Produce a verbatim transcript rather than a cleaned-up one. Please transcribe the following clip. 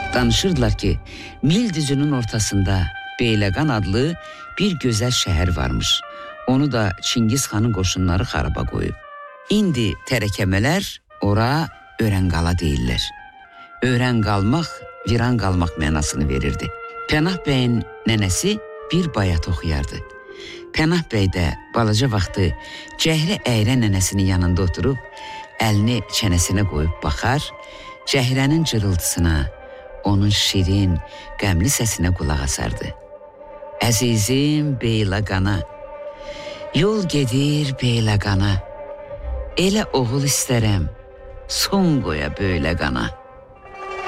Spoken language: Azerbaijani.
Danışırdılar ki, Nil düzünün ortasında Beyləqan adlı bir gözəl şəhər varmış. Onu da Çingiz xanın qoşunları xaraba qoyub. İndi tərəkəmələr ora Örənqala deyirlər. Örən qalmaq, viran qalmaq mənasını verirdi. Pənah bəyin nənəsi bir bayat oxuyardı. Pənah bəy də balaca vaxtı Cəhri əyrə nənəsinin yanında oturub, əlini çənəsinə qoyub baxar, Cəhrənin cırıltısına, onun şirin, qəmli səsinə qulaq asardı. Əzizim Beyləqana, yol gedir Beyləqana, elə oğul istərəm, son qoya Beyləqana.